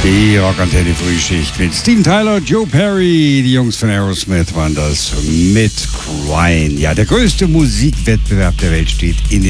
Die Rockantenne Frühschicht mit Steven Tyler, Joe Perry. Die Jungs von Aerosmith waren das mit Crying. Ja, der größte Musikwettbewerb der Welt steht in